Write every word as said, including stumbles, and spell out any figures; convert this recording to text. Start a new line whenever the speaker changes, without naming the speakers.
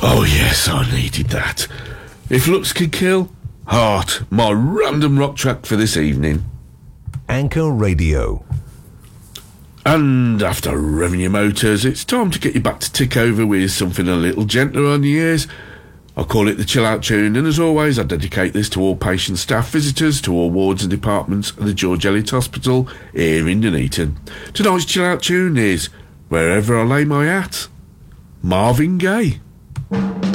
Oh yes, I needed that. If looks could kill, Heart, my random rock track for this evening.
Anchor Radio.
And after revving your motors, it's time to get you back to tick over with something a little gentler on the ears. I call it the Chill Out Tune, and as always, I dedicate this to all patient staff, visitors, to all wards and departments of the George Eliot Hospital here in Nuneaton. Tonight's Chill Out Tune is Wherever I Lay My Hat, Marvin Gaye.